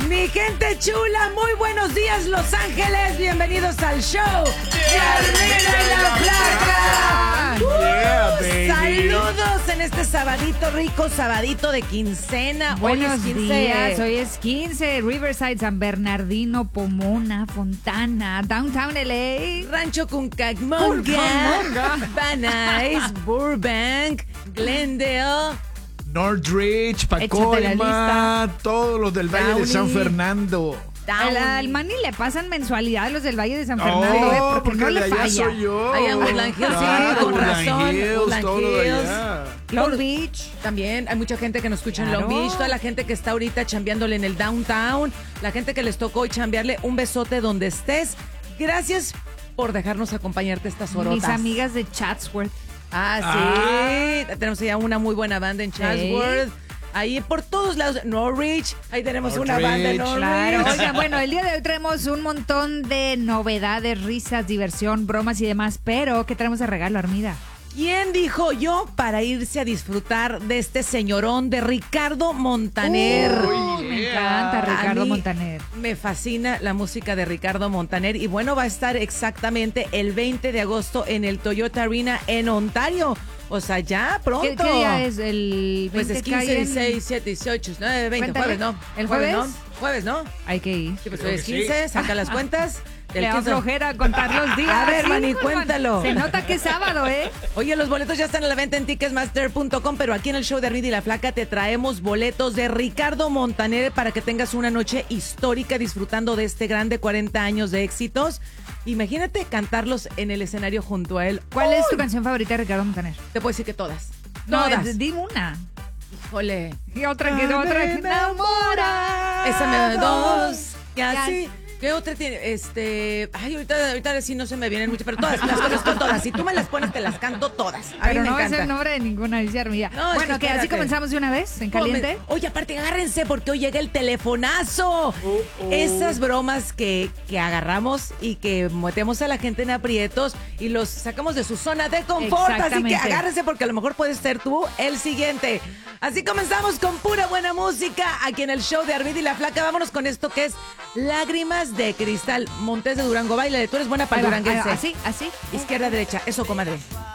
Mi gente chula, muy buenos días Los Ángeles, bienvenidos al show de Armida y la Flaca. Saludos en este sabadito rico, sabadito de quincena. Buenos días, hoy es 15, Riverside, San Bernardino, Pomona, Fontana, Downtown LA, Rancho Cucamonga, Van Nuys, Burbank, Glendale, Échate Northridge, la Pacoima, todos los del Valle de San Fernando. al Manny le pasan mensualidad a los del Valle de San Fernando, porque no le de allá falla. soy yo. Allá en Woodland Hills, sí, con razón. Woodland todo de Hills. allá. Long Beach. También hay mucha gente que nos escucha en Claro. Long Beach, toda la gente que está ahorita chambeándole en el downtown, la gente que les tocó hoy chambearle, un besote donde estés. Gracias por dejarnos acompañarte estas horotas. Mis amigas de Chatsworth. Ah, sí. Tenemos ya una muy buena banda en Chatsworth. Ahí por todos lados. Norwich. Ahí tenemos una banda en Norwich. Claro. Oigan, bueno, el día de hoy traemos un montón de novedades, risas, diversión, bromas y demás, pero ¿qué traemos de regalo, Armida? ¿Quién dijo yo para irse a disfrutar de este señorón de Ricardo Montaner? Me encanta Ricardo A mí Montaner. Me fascina la música de Ricardo Montaner y bueno, va a estar exactamente el 20 de agosto en el Toyota Arena en Ontario. O sea, ya pronto. ¿Qué día es el 20? Pues es 15, 16, 17, 18, 19, 20, Cuéntale. jueves, ¿no? ¿El jueves? ¿no? Jueves, ¿no? Hay que ir. Sí, pues Creo hoy es que 15, sí. saca las cuentas. Le da flojera contar los días. A ver, Sí, Manny, Juan. cuéntalo. Se nota que es sábado, ¿eh? Oye, los boletos ya están a la venta en ticketsmaster.com, pero aquí en el show de Armida y la Flaca te traemos boletos de Ricardo Montaner para que tengas una noche histórica disfrutando de este grande 40 años de éxitos. Imagínate cantarlos en el escenario junto a él. ¿Cuál es tu canción favorita de Ricardo Montaner? Te puedo decir que todas. No, Todas. dime una. Híjole. Y otra que otra que enamora. Esa me da dos. Que Ya. así. ¿Qué otra tiene? Ay, ahorita sí no se me vienen mucho, pero todas, las conozco todas. Si tú me las pones, te las canto todas. A Pero mí me no es encanta. el nombre de ninguna, dice Armida. No, es bueno, que que así espérate. comenzamos de una vez, en caliente. Oye, aparte, agárrense porque hoy llega el telefonazo. Esas bromas que agarramos y que metemos a la gente en aprietos y los sacamos de su zona de confort. Así que Exactamente. agárrense porque a lo mejor puedes ser tú el siguiente. Así comenzamos con pura buena música aquí en el show de Armida y la Flaca. Vámonos con esto que es Lágrimas de Cristal. Montes de Durango, baile. Tú eres buena para el Ahí va, duranguense. así. Izquierda, derecha. Eso, comadre.